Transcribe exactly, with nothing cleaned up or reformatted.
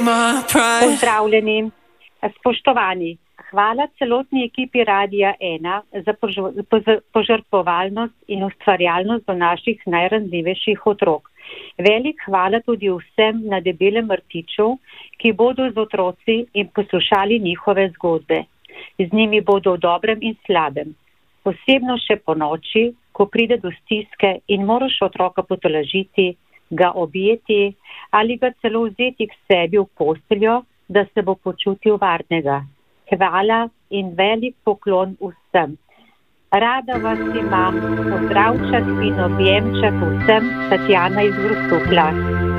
Pozdravljeni, spoštovani. Hvala celotni ekipi Radia ena za požrtvovalnost in ustvarjalnost do naših najranljivejših otrok. Velik hvala tudi vsem na Debelem rtiču, ki bodo z otroci in poslušali njihove zgodbe. Z njimi bodo v dobrem in slabem. Posebno še po noči, ko pride do stiske in moraš otroka potolažiti, ga objeti ali ga celo vzeti k sebi v posteljo, da se bo počutil varnega. Hvala in velik poklon vsem. Rada vas imam, pozdravčat in objemčat vsem, Tatjana iz Grosuplja.